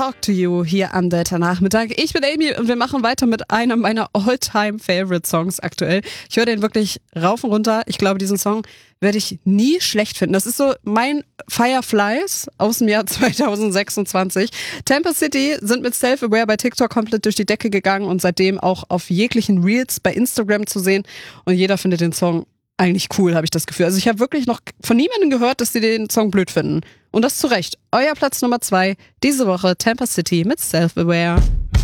Talk to You hier am Delta-Nachmittag. Ich bin Amy und wir machen weiter mit einem meiner All-Time-Favorite-Songs aktuell. Ich höre den wirklich rauf und runter. Ich glaube, diesen Song werde ich nie schlecht finden. Das ist so mein Fireflies aus dem Jahr 2026. Tampa City sind mit Self-Aware bei TikTok komplett durch die Decke gegangen und seitdem auch auf jeglichen Reels bei Instagram zu sehen. Und jeder findet den Song eigentlich cool, habe ich das Gefühl. Also ich habe wirklich noch von niemandem gehört, dass sie den Song blöd finden. Und das zu Recht. Euer Platz Nummer 2 diese Woche, Tampa City mit Self-Aware.